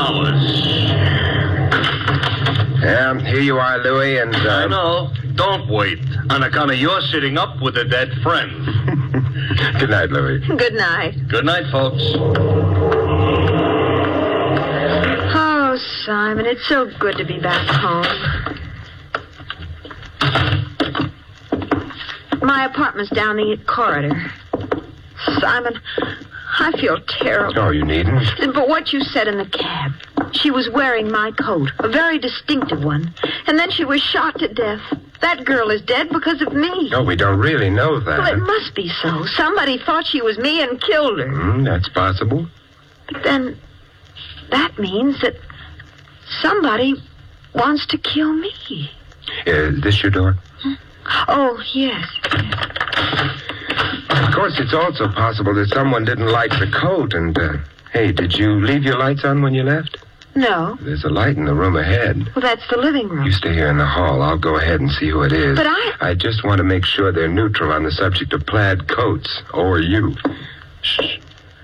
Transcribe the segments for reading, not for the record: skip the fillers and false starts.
hours. Yeah, here you are, Louis, and... I know. Don't wait. On account of your sitting up with a dead friend. Good night, Louis. Good night. Good night, folks. Oh, Simon, it's so good to be back home. My apartment's down the corridor. Simon, I feel terrible. Oh, you needn't. But what you said in the cab. She was wearing my coat, a very distinctive one. And then she was shot to death. That girl is dead because of me. No, we don't really know that. Well, it must be so. Somebody thought she was me and killed her. That's possible. But then that means that somebody wants to kill me. Is this your door? Oh, yes. Of course, it's also possible that someone didn't like the coat and, hey, did you leave your lights on when you left? No. There's a light in the room ahead. Well, that's the living room. You stay here in the hall. I'll go ahead and see who it is. But I just want to make sure they're neutral on the subject of plaid coats, or you. Shh.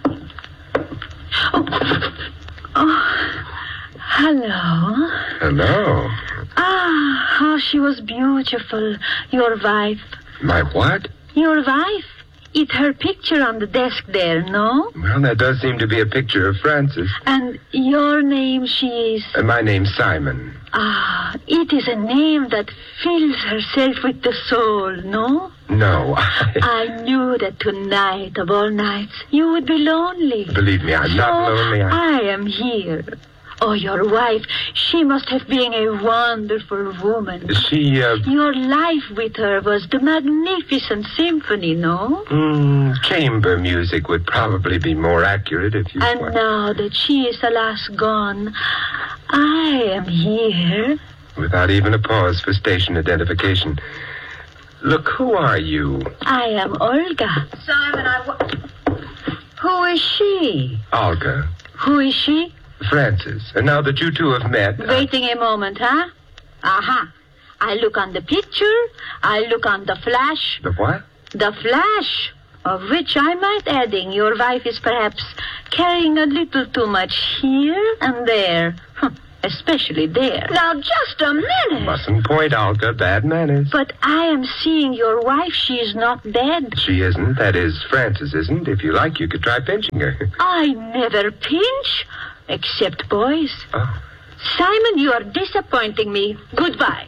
Oh, hello. Hello. Ah, how she was beautiful, your wife. My what? Your wife. It's her picture on the desk there, no? Well, that does seem to be a picture of Frances. And your name, she is? My name's Simon. Ah, it is a name that fills herself with the soul, no? No. I knew that tonight, of all nights, you would be lonely. Believe me, I'm not lonely. I am here. Oh, your wife, she must have been a wonderful woman. Your life with her was the magnificent symphony, no? Chamber music would probably be more accurate if you... And now that she is alas gone, I am here. Without even a pause for station identification. Look, who are you? I am Olga. Simon, Who is she? Olga. Who is she? Frances. And now that you two have met... Waiting a moment, huh? Aha. I look on the picture. I look on the flash. The what? The flash, of which I might adding your wife is perhaps carrying a little too much here and there. Especially there. Now, just a minute. Mustn't point, Olga. Bad manners. But I am seeing your wife. She is not dead. She isn't. That is, Frances isn't. If you like, you could try pinching her. I never pinch. Except boys. Oh. Simon, you are disappointing me. Goodbye.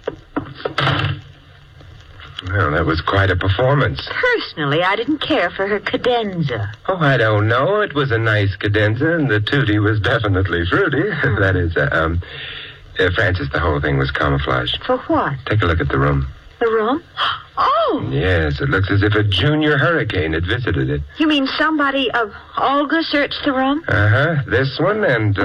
Well, that was quite a performance. Personally, I didn't care for her cadenza. Oh, I don't know. It was a nice cadenza, and the tutti was definitely fruity. That is, Frances, the whole thing was camouflage. For what? Take a look at the room. The room? Oh! Yes, it looks as if a junior hurricane had visited it. You mean somebody of Olga searched the room? Uh-huh. This one and,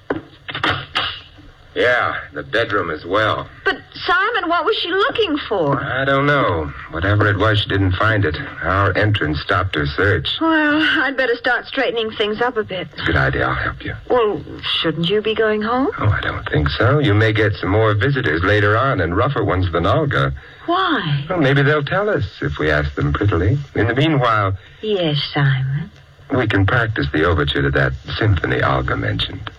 yeah, the bedroom as well. But, Simon, what was she looking for? I don't know. Whatever it was, she didn't find it. Our entrance stopped her search. Well, I'd better start straightening things up a bit. Good idea. I'll help you. Well, shouldn't you be going home? Oh, I don't think so. You may get some more visitors later on, and rougher ones than Olga. Why? Well, maybe they'll tell us if we ask them prettily. In the meanwhile... Yes, Simon. We can practice the overture to that symphony Olga mentioned.